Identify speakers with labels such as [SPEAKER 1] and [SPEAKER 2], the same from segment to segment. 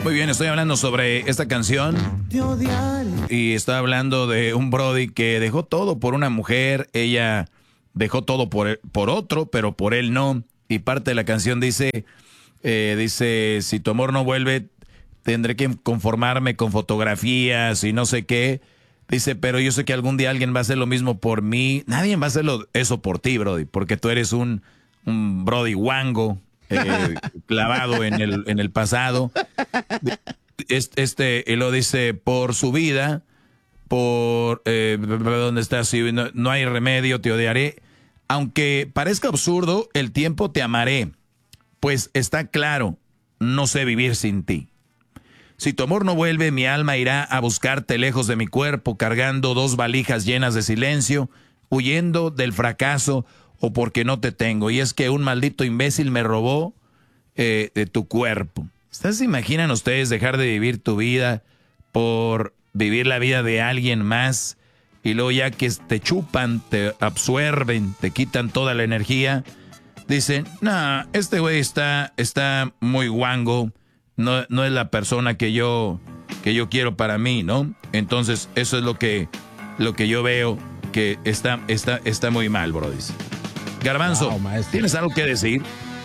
[SPEAKER 1] Muy bien, estoy hablando sobre esta canción y estoy hablando de un brody que dejó todo por una mujer, ella dejó todo por otro, pero por él no. Y parte de la canción dice, si tu amor no vuelve, tendré que conformarme con fotografías y no sé qué. Dice, pero yo sé que algún día alguien va a hacer lo mismo por mí. Nadie va a hacer eso por ti, brody, porque tú eres un brody guango, clavado en el pasado. Y lo dice, por su vida, ¿dónde estás? Si no hay remedio, te odiaré. Aunque parezca absurdo, el tiempo te amaré, pues está claro, no sé vivir sin ti. Si tu amor no vuelve, mi alma irá a buscarte lejos de mi cuerpo, cargando 2 valijas llenas de silencio, huyendo del fracaso o porque no te tengo. Y es que un maldito imbécil me robó de tu cuerpo. ¿Ustedes se imaginan ustedes dejar de vivir tu vida por vivir la vida de alguien más? Y luego ya que te chupan, te absorben, te quitan toda la energía, dicen, nah, este güey está muy guango, no es la persona que yo quiero para mí, ¿no? Entonces, eso es lo que yo veo que está muy mal, bro. Garbanzo, wow, ¿tienes algo que decir?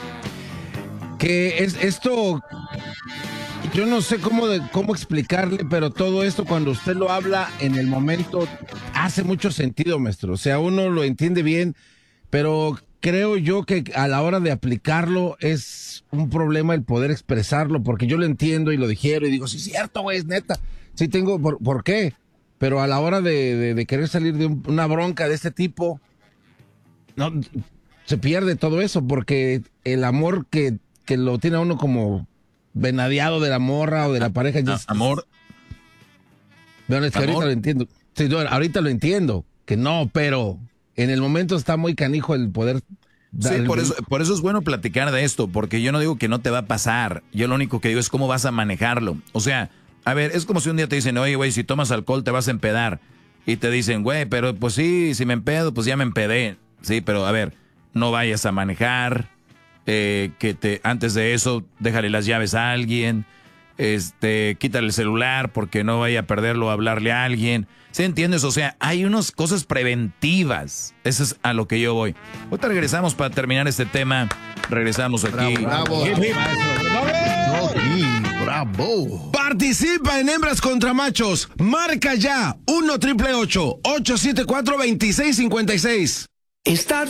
[SPEAKER 2] Que esto, yo no sé cómo explicarle, pero todo esto cuando usted lo habla en el momento hace mucho sentido, maestro. O sea, uno lo entiende bien, pero creo yo que a la hora de aplicarlo es un problema el poder expresarlo, porque yo lo entiendo y lo digiero y digo, sí, es cierto, güey, es neta. Sí tengo, ¿por qué? Pero a la hora de querer salir de una bronca de este tipo, no, se pierde todo eso, porque el amor que lo tiene a uno como venadeado de la morra o de la pareja.
[SPEAKER 1] Amor.
[SPEAKER 2] Bueno, es que ahorita lo entiendo. Sí, ahorita lo entiendo, que no, pero en el momento está muy canijo el poder.
[SPEAKER 1] Sí, por eso es bueno platicar de esto, porque yo no digo que no te va a pasar. Yo lo único que digo es cómo vas a manejarlo. O sea, a ver, es como si un día te dicen, oye, güey, si tomas alcohol te vas a empedar. Y te dicen, güey, pero pues sí, si me empedo, pues ya me empedé. Sí, pero a ver, no vayas a manejar. Antes de eso, déjale las llaves a alguien, quítale el celular porque no vaya a perderlo a hablarle a alguien. ¿Sí entiendes? O sea, hay unas cosas preventivas. Eso es a lo que yo voy. Ahorita regresamos para terminar este tema. Regresamos aquí.
[SPEAKER 2] Bravo. Bravo. Participa en Hembras contra Machos. Marca ya 1-888-874-2656.